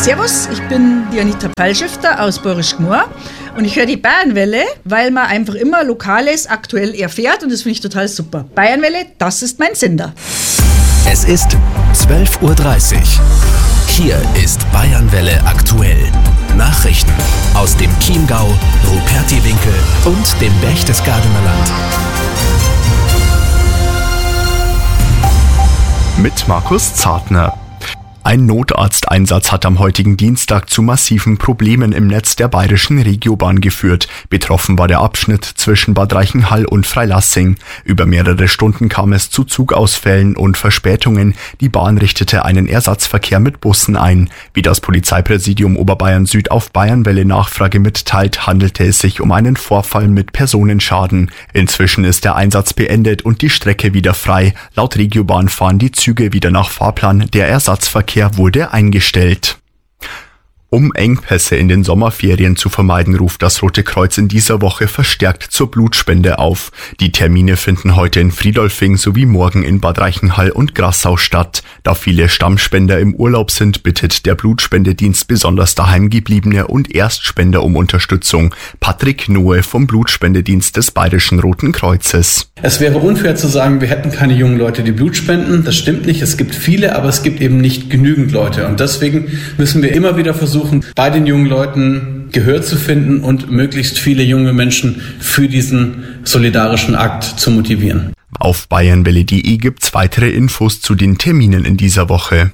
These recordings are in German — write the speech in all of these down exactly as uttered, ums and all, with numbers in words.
Servus, ich bin die Anita Peilschifter aus Borisch Gmor und ich höre die Bayernwelle, weil man einfach immer Lokales aktuell erfährt und das finde ich total super. Bayernwelle, das ist mein Sender. Es ist zwölf Uhr dreißig. Hier ist Bayernwelle aktuell. Nachrichten aus dem Chiemgau, Rupertiwinkel und dem Berchtesgadener Land. Mit Markus Zartner. Ein Notarzteinsatz hat am heutigen Dienstag zu massiven Problemen im Netz der bayerischen Regiobahn geführt. Betroffen war der Abschnitt zwischen Bad Reichenhall und Freilassing. Über mehrere Stunden kam es zu Zugausfällen und Verspätungen. Die Bahn richtete einen Ersatzverkehr mit Bussen ein. Wie das Polizeipräsidium Oberbayern Süd auf Bayernwelle Nachfrage mitteilt, handelte es sich um einen Vorfall mit Personenschaden. Inzwischen ist der Einsatz beendet und die Strecke wieder frei. Laut Regiobahn fahren die Züge wieder nach Fahrplan. Der Ersatzverkehr wurde eingestellt. Um Engpässe in den Sommerferien zu vermeiden, ruft das Rote Kreuz in dieser Woche verstärkt zur Blutspende auf. Die Termine finden heute in Friedolfing sowie morgen in Bad Reichenhall und Grassau statt. Da viele Stammspender im Urlaub sind, bittet der Blutspendedienst besonders daheimgebliebene und Erstspender um Unterstützung. Patrick Noe vom Blutspendedienst des Bayerischen Roten Kreuzes. Es wäre unfair zu sagen, wir hätten keine jungen Leute, die Blut spenden. Das stimmt nicht. Es gibt viele, aber es gibt eben nicht genügend Leute. Und deswegen müssen wir immer wieder versuchen, bei den jungen Leuten Gehör zu finden und möglichst viele junge Menschen für diesen solidarischen Akt zu motivieren. Auf bayernwelle punkt de gibt's weitere Infos zu den Terminen in dieser Woche.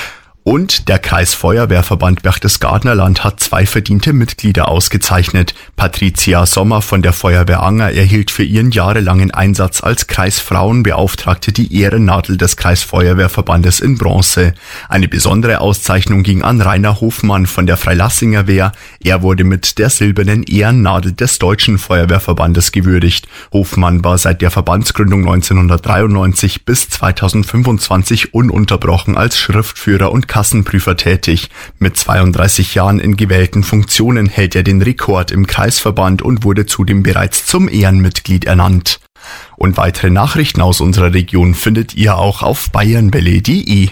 Und der Kreisfeuerwehrverband Berchtesgadener Land hat zwei verdiente Mitglieder ausgezeichnet. Patricia Sommer von der Feuerwehr Anger erhielt für ihren jahrelangen Einsatz als Kreisfrauenbeauftragte die Ehrennadel des Kreisfeuerwehrverbandes in Bronze. Eine besondere Auszeichnung ging an Rainer Hofmann von der Freilassinger Wehr. Er wurde mit der silbernen Ehrennadel des Deutschen Feuerwehrverbandes gewürdigt. Hofmann war seit der Verbandsgründung neunzehnhundertdreiundneunzig bis zweitausendfünfundzwanzig ununterbrochen als Schriftführer und Kassenprüfer tätig. Mit zweiunddreißig Jahren in gewählten Funktionen hält er den Rekord im Kreisverband und wurde zudem bereits zum Ehrenmitglied ernannt. Und weitere Nachrichten aus unserer Region findet ihr auch auf bayernwelle punkt de.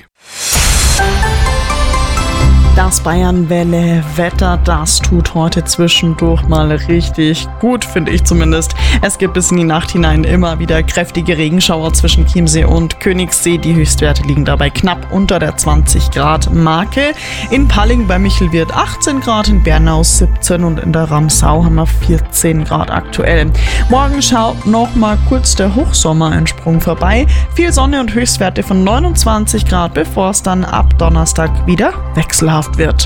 Das Bayernwelle-Wetter, das tut heute zwischendurch mal richtig gut, finde ich zumindest. Es gibt bis in die Nacht hinein immer wieder kräftige Regenschauer zwischen Chiemsee und Königssee. Die Höchstwerte liegen dabei knapp unter der zwanzig Grad Marke. In Palling bei Michel wird achtzehn Grad, in Bernau siebzehn und in der Ramsau haben wir vierzehn Grad aktuell. Morgen schaut noch mal kurz der Hochsommer-Entsprung vorbei. Viel Sonne und Höchstwerte von neunundzwanzig Grad, bevor es dann ab Donnerstag wieder wechselhaft wird.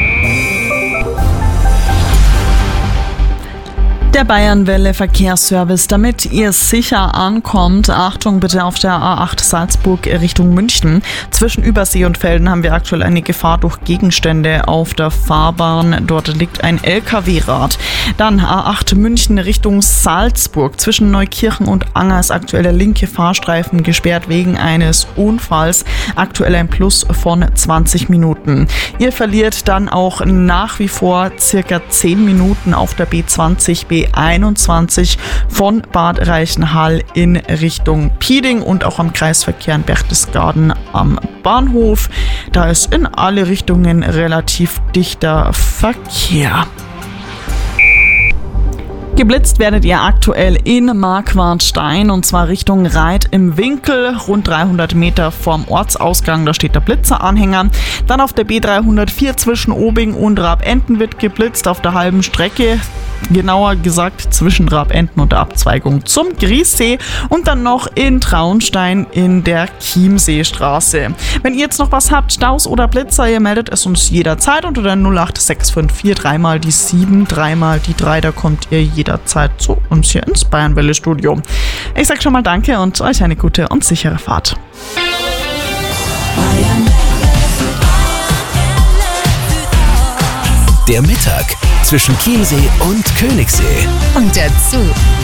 Der Bayernwelle Verkehrsservice, damit ihr sicher ankommt. Achtung bitte auf der A acht Salzburg Richtung München. Zwischen Übersee und Velden haben wir aktuell eine Gefahr durch Gegenstände auf der Fahrbahn. Dort liegt ein L K W-Rad. Dann A acht München Richtung Salzburg. Zwischen Neukirchen und Anger ist aktuell der linke Fahrstreifen gesperrt wegen eines Unfalls. Aktuell ein Plus von zwanzig Minuten. Ihr verliert dann auch nach wie vor circa zehn Minuten auf der B zwanzig, B einundzwanzig von Bad Reichenhall in Richtung Pieding und auch am Kreisverkehr in Berchtesgaden am Bahnhof. Da ist in alle Richtungen relativ dichter Verkehr. Geblitzt werdet ihr aktuell in Marquartstein und zwar Richtung Reit im Winkel, rund dreihundert Meter vorm Ortsausgang, da steht der Blitzeranhänger. Dann auf der B dreihundertvier zwischen Obing und Rabenten wird geblitzt auf der halben Strecke, genauer gesagt zwischen Rabenten und der Abzweigung zum Griessee und dann noch in Traunstein in der Chiemseestraße. Wenn ihr jetzt noch was habt, Staus oder Blitzer, ihr meldet es uns jederzeit unter der null acht sechs fünf vier, dreimal die sieben, dreimal die drei, da kommt ihr jederzeit zu uns hier ins Bayernwelle-Studio. Ich sag schon mal Danke und euch eine gute und sichere Fahrt. Der Mittag zwischen Chiemsee und Königssee. Und dazu